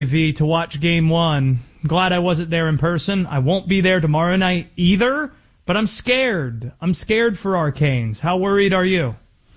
V to watch Game 1. Glad I wasn't there in person. I won't be there tomorrow night either, but I'm scared. I'm scared for our Canes. How worried are you?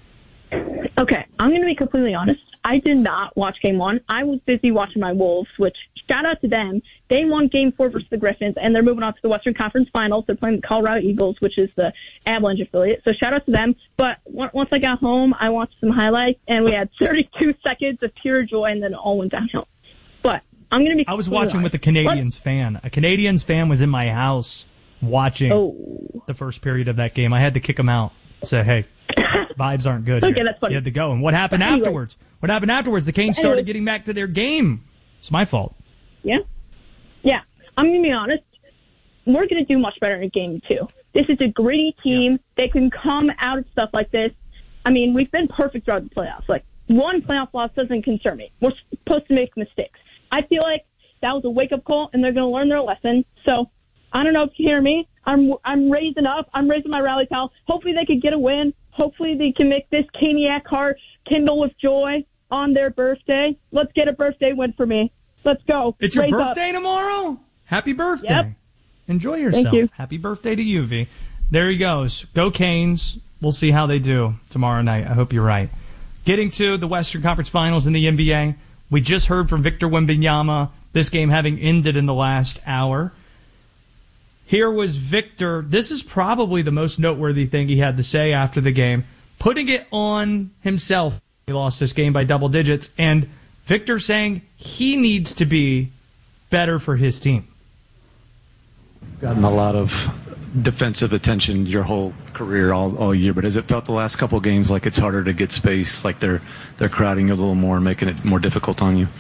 Okay, I'm going to be completely honest. I did not watch Game 1. I was busy watching my Wolves, which, shout out to them. They won Game 4 versus the Griffins, and they're moving on to the Western Conference Finals. They're playing the Colorado Eagles, which is the Avalanche affiliate. So shout out to them. But once I got home, I watched some highlights, and we had 32 seconds of pure joy, and then it all went downhill. But I'm going to be. I was watching with a Canadiens fan. A Canadiens fan was in my house watching the first period of that game. I had to kick him out. Say, hey, vibes aren't good. Okay, here. that's funny. You had to go. And what happened afterwards? What happened afterwards? The Canes started getting back to their game. It's my fault. Yeah. I'm going to be honest. We're going to do much better in Game 2. This is a gritty team. They can come out of stuff like this. I mean, we've been perfect throughout the playoffs. Like, one playoff loss doesn't concern me. We're supposed to make mistakes. I feel like that was a wake-up call, and they're going to learn their lesson. So, I don't know if you hear me. I'm raising up. I'm raising my rally call. Hopefully they could get a win. Hopefully they can make this Caniac heart kindle with joy on their birthday. Let's get a birthday win for me. Let's go. It's your birthday tomorrow? Happy birthday. Yep. Enjoy yourself. Thank you. Happy birthday to you, V. There he goes. Go Canes. We'll see how they do tomorrow night. I hope you're right. Getting to the Western Conference Finals in the NBA, we just heard from Victor Wembanyama, this game having ended in the last hour. Here was Victor. This is probably the most noteworthy thing he had to say after the game, putting it on himself. He lost this game by double digits, and Victor saying he needs to be better for his team. Gotten a lot of defensive attention your whole career, all year, but has it felt the last couple of games like it's harder to get space, like they're crowding you a little more and making it more difficult on you?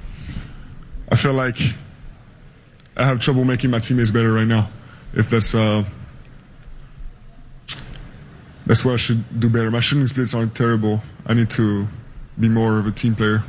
I feel like I have trouble making my teammates better right now. If that's what I should do better. My shooting splits aren't terrible. I need to be more of a team player.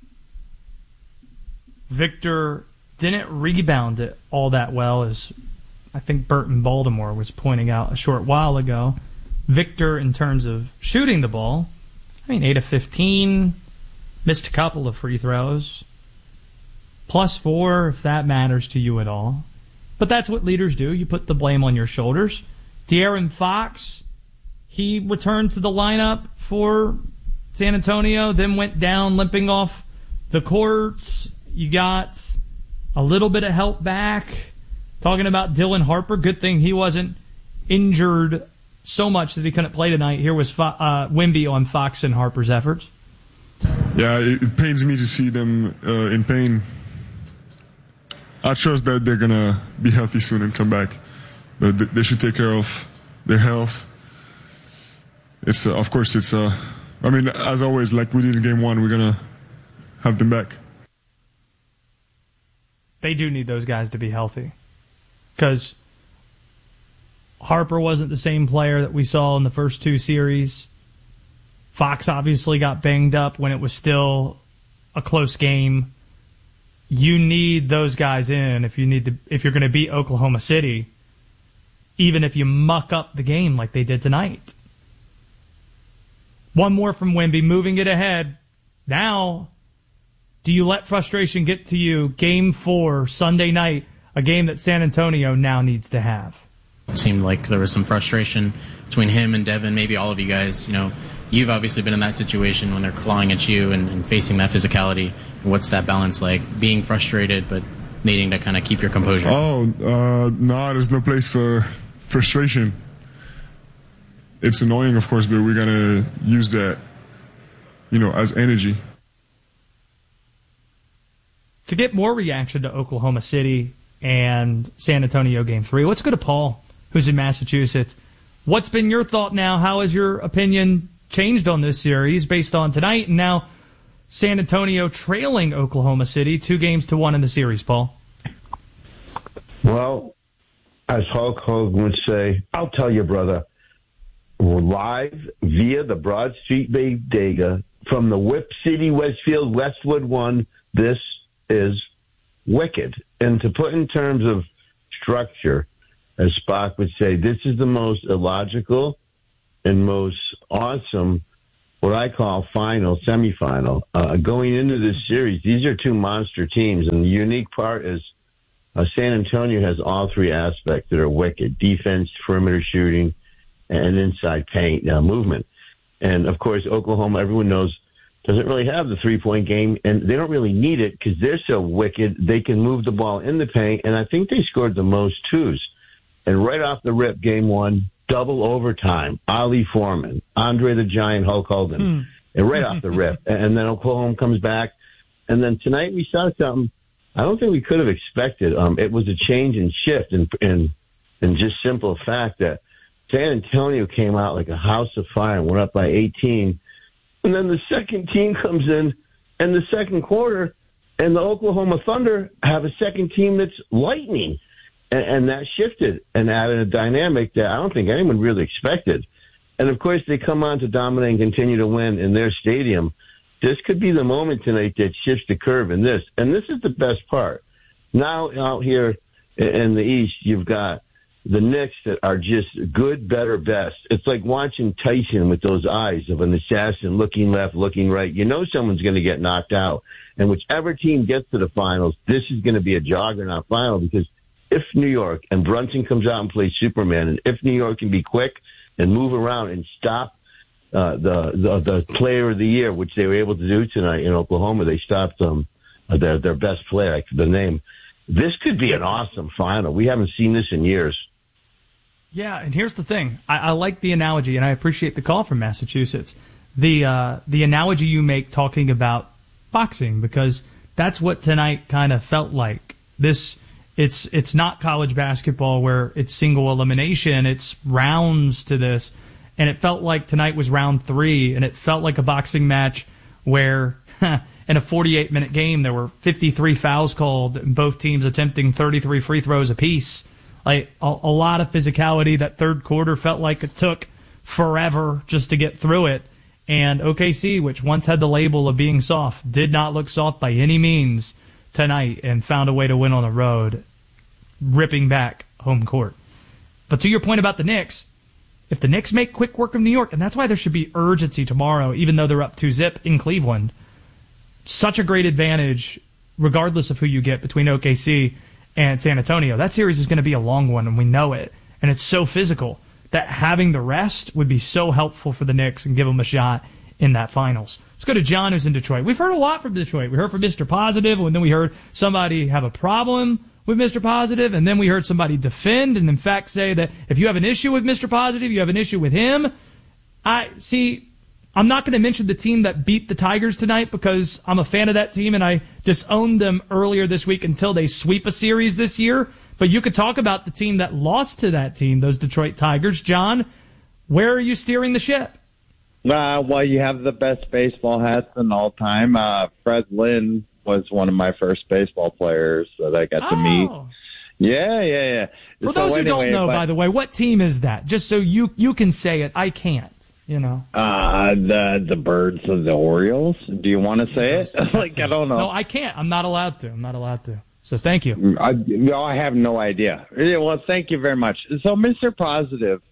Victor didn't rebound it all that well, as I think Burton Baltimore was pointing out a short while ago. Victor, in terms of shooting the ball, 8 of 15, missed a couple of free throws. +4, if that matters to you at all. But that's what leaders do. You put the blame on your shoulders. De'Aaron Fox, he returned to the lineup for San Antonio, then went down limping off the courts. You got a little bit of help back. Talking about Dylan Harper, good thing he wasn't injured so much that he couldn't play tonight. Here was Wemby on Fox and Harper's efforts. Yeah, it pains me to see them in pain. I trust that they're going to be healthy soon and come back. But they should take care of their health. It's of course, as always, like we did in Game 1, we're going to have them back. They do need those guys to be healthy. Because Harper wasn't the same player that we saw in the first two series. Fox obviously got banged up when it was still a close game. You need those guys in if you're going to beat Oklahoma City, even if you muck up the game like they did tonight. One more from Wemby, moving it ahead. Now, do you let frustration get to you? Game 4, Sunday night, a game that San Antonio now needs to have. It seemed like there was some frustration between him and Devin, maybe all of you guys. You've obviously been in that situation when they're clawing at you and facing that physicality. What's that balance like? Being frustrated, but needing to kind of keep your composure? No, there's no place for frustration. It's annoying, of course, but we're going to use that, as energy. To get more reaction to Oklahoma City and San Antonio Game 3, let's go to Paul, who's in Massachusetts. What's been your thought now? How has your opinion changed on this series based on tonight and now San Antonio trailing Oklahoma City 2-1 in the series, Paul? Well, as Hulk Hogan would say, I'll tell you, brother, we're live via the Broad Street Bodega from the Whip City Westfield Westwood 1. This is wicked. And to put in terms of structure, as Spock would say, this is the most illogical and most awesome what I call semifinal. Going into this series, these are two monster teams, and the unique part is San Antonio has all three aspects that are wicked: defense, perimeter shooting, and inside paint movement. And, of course, Oklahoma, everyone knows, doesn't really have the three-point game, and they don't really need it because they're so wicked. They can move the ball in the paint, and I think they scored the most twos. And right off the rip, game one, double overtime, Ali Foreman, Andre the Giant, Hulk Hogan, and right off the rip. And then Oklahoma comes back. And then tonight we saw something I don't think we could have expected. It was a change in shift in just simple fact that San Antonio came out like a house of fire and went up by 18. And then the second team comes in the second quarter, and the Oklahoma Thunder have a second team that's lightning. And that shifted and added a dynamic that I don't think anyone really expected. And, of course, they come on to dominate and continue to win in their stadium. This could be the moment tonight that shifts the curve in this. And this is the best part. Now out here in the East, you've got the Knicks that are just good, better, best. It's like watching Tyson with those eyes of an assassin looking left, looking right. You know someone's going to get knocked out. And whichever team gets to the finals, this is going to be a juggernaut final because if New York and Brunson comes out and plays Superman, and if New York can be quick and move around and stop the player of the year, which they were able to do tonight in Oklahoma, they stopped their best player, the name. This could be an awesome final. We haven't seen this in years. Yeah, and here's the thing. I like the analogy, and I appreciate the call from Massachusetts. The analogy you make talking about boxing, because that's what tonight kind of felt like. It's not college basketball where it's single elimination. It's rounds to this. And it felt like tonight was round 3, and it felt like a boxing match where in a 48-minute game there were 53 fouls called and both teams attempting 33 free throws apiece. Like a lot of physicality. That third quarter felt like it took forever just to get through it. And OKC, which once had the label of being soft, did not look soft by any means tonight and found a way to win on the road, ripping back home court. But to your point about the Knicks, if the Knicks make quick work of New York, and that's why there should be urgency tomorrow, even though they're up 2-0 in Cleveland, such a great advantage, regardless of who you get between OKC and San Antonio. That series is going to be a long one, and we know it. And it's so physical that having the rest would be so helpful for the Knicks and give them a shot in that finals. Let's go to John, who's in Detroit. We've heard a lot from Detroit. We heard from Mr. Positive, and then we heard somebody have a problem with Mr. Positive, and then we heard somebody defend and, in fact, say that if you have an issue with Mr. Positive, you have an issue with him. I'm not going to mention the team that beat the Tigers tonight because I'm a fan of that team, and I disowned them earlier this week until they sweep a series this year. But you could talk about the team that lost to that team, those Detroit Tigers. John, where are you steering the ship? Well, you have the best baseball hats in all time. Fred Lynn was one of my first baseball players that I got to meet. Yeah. For those who don't know, by the way, what team is that? Just so you can say it. I can't, you know. The Birds of the Orioles. Do you want to say it? I don't know. No, I can't. I'm not allowed to. So thank you. I have no idea. Well, thank you very much. So, Mr. Positive,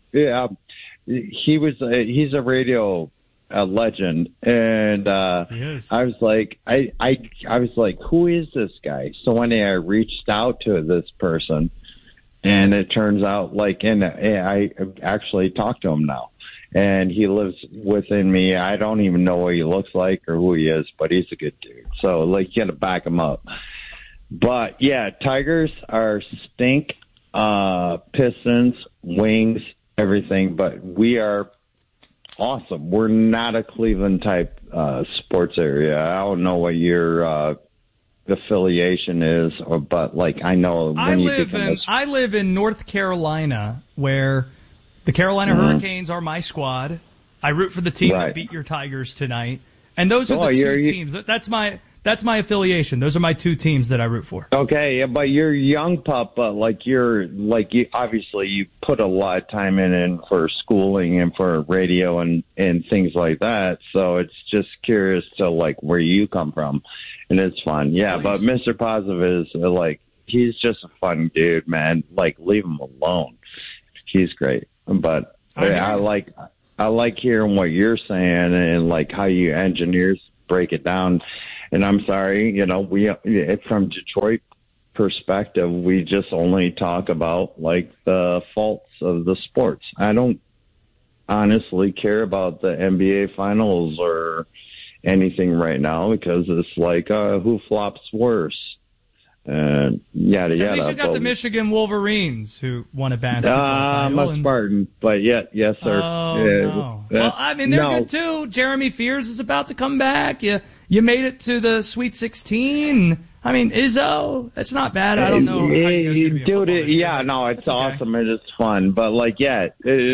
he's a radio legend, and I was like, I was like, who is this guy? So one day I reached out to this person, and it turns out I actually talked to him now, and he lives within me. I don't even know what he looks like or who he is, but he's a good dude. So you got to back him up. But yeah, Tigers are stink, Pistons, Wings, everything, but we are awesome. We're not a Cleveland type sports area. I don't know what your affiliation is, but I know when I live in North Carolina, where the Carolina Hurricanes are my squad. I root for the team that beat your Tigers tonight, and those are the two teams. That's my affiliation. Those are my two teams that I root for. Okay, but you're young pup, but you obviously you put a lot of time in for schooling and for radio and things like that. So it's just curious to where you come from, and it's fun. Yeah, but Mr. Positive is he's just a fun dude, man. Leave him alone. He's great, but I I like hearing what you're saying and like how you engineers break it down. And I'm sorry, we from Detroit perspective, we just only talk about like the faults of the sports. I don't honestly care about the NBA finals or anything right now because it's like who flops worse and yada yada. At least you got the Michigan Wolverines who won a basketball title. I'm a Spartan, but yes, sir. Oh, no. Well, I mean, they're good too. Jeremy Fears is about to come back. You made it to the Sweet 16. I mean, Izzo, that's not bad. I don't know. How you guys dude, it's awesome and it's fun. But this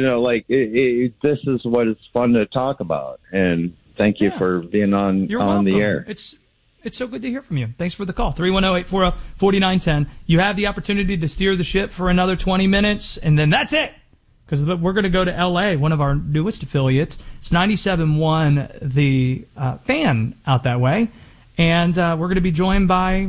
is what it's fun to talk about. And thank you for being on the air. It's so good to hear from you. Thanks for the call. 310-840-4910. You have the opportunity to steer the ship for another 20 minutes, and then that's it. Because we're going to go to L.A., one of our newest affiliates. It's 97.1, the fan out that way. And we're going to be joined by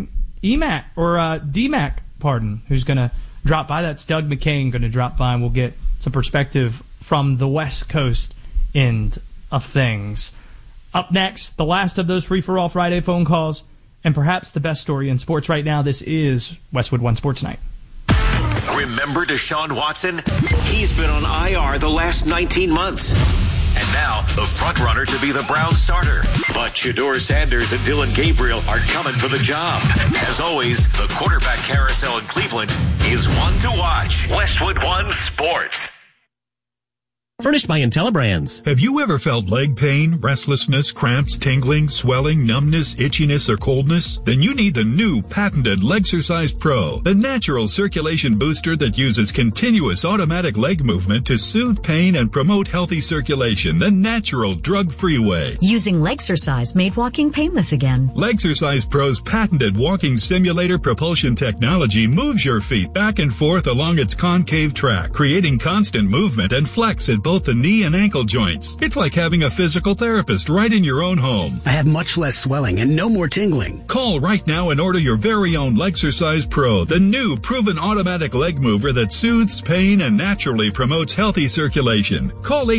DMAC, who's going to drop by. That's Doug McCain going to drop by, and we'll get some perspective from the West Coast end of things. Up next, the last of those Free-for-All Friday phone calls, and perhaps the best story in sports right now. This is Westwood One Sports Night. Remember Deshaun Watson? He's been on IR the last 19 months. And now, the front-runner to be the Browns starter. But Shedeur Sanders and Dylan Gabriel are coming for the job. As always, the quarterback carousel in Cleveland is one to watch. Westwood One Sports. Furnished by IntelliBrands. Have you ever felt leg pain, restlessness, cramps, tingling, swelling, numbness, itchiness, or coldness? Then you need the new patented Legsercise Pro, the natural circulation booster that uses continuous automatic leg movement to soothe pain and promote healthy circulation the natural drug-free way. Using Legsercise made walking painless again. Legsercise Pro's patented walking simulator propulsion technology moves your feet back and forth along its concave track, creating constant movement and flex at both the knee and ankle joints. It's like having a physical therapist right in your own home. I have much less swelling and no more tingling. Call right now and order your very own Legsercise Pro, the new proven automatic leg mover that soothes pain and naturally promotes healthy circulation. Call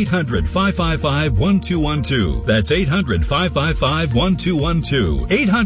800-555-1212. That's 800-555-1212.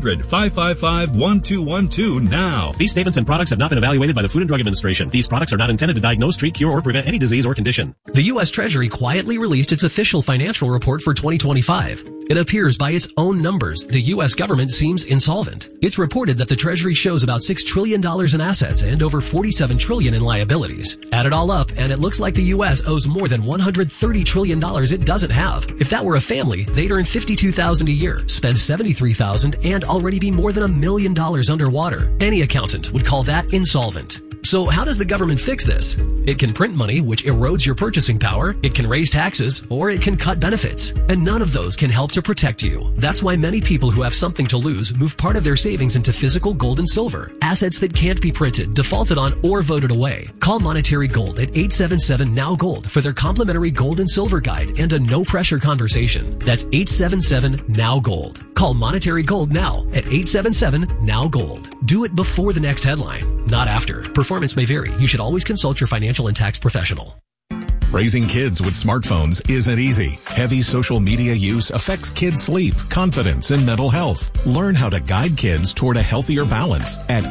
800-555-1212 now. These statements and products have not been evaluated by the Food and Drug Administration. These products are not intended to diagnose, treat, cure, or prevent any disease or condition. The U.S. Treasury quietly released its official financial report for 2025. It appears by its own numbers, the U.S. government seems insolvent. It's reported that the Treasury shows about $6 trillion in assets and over $47 trillion in liabilities. Add it all up, and it looks like the U.S. owes more than $130 trillion it doesn't have. If that were a family, they'd earn $52,000 a year, spend $73,000, and already be more than $1 million underwater. Any accountant would call that insolvent. So how does the government fix this? It can print money, which erodes your purchasing power, it can raise taxes, or it can cut benefits. And none of those can help to protect you. That's why many people who have something to lose move part of their savings into physical gold and silver, assets that can't be printed, defaulted on, or voted away. Call Monetary Gold at 877-NOW-GOLD for their complimentary gold and silver guide and a no-pressure conversation. That's 877-NOW-GOLD. Call Monetary Gold now at 877-NOW-GOLD. Do it before the next headline, not after. Performance may vary. You should always consult your financial and tax professional. Raising kids with smartphones isn't easy. Heavy social media use affects kids' sleep, confidence, and mental health. Learn how to guide kids toward a healthier balance at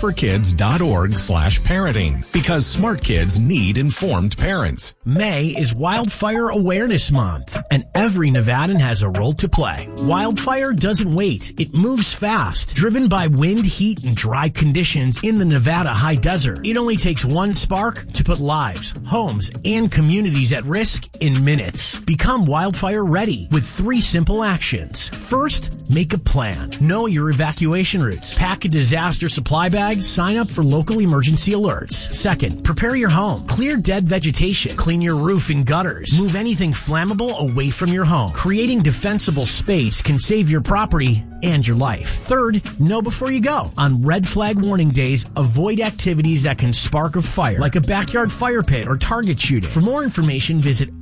carsforkids.org/parenting, because smart kids need informed parents. May is Wildfire Awareness Month, and every Nevadan has a role to play. Wildfire doesn't wait. It moves fast. Driven by wind, heat, and dry conditions in the Nevada high desert, it only takes one spark to put lives, homes, and communities at risk in minutes. Become wildfire ready with 3 simple actions. First, make a plan. Know your evacuation routes. Pack a disaster supply bag. Sign up for local emergency alerts. Second, prepare your home. Clear dead vegetation. Clean your roof and gutters. Move anything flammable away from your home. Creating defensible space can save your property and your life. Third, know before you go. On red flag warning days, avoid activities that can spark a fire, like a backyard fire pit or target shooting. For more information, visit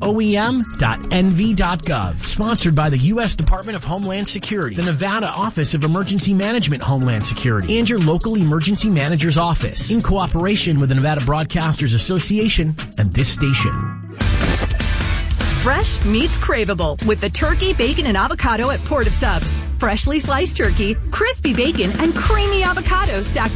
oem.nv.gov. Sponsored by the U.S. Department of Homeland Security, the Nevada Office of Emergency Management Homeland Security, and your local emergency manager's office, in cooperation with the Nevada Broadcasters Association and this station. Fresh meets craveable with the turkey, bacon, and avocado at Port of Subs. Freshly sliced turkey, crispy bacon, and creamy avocado stacked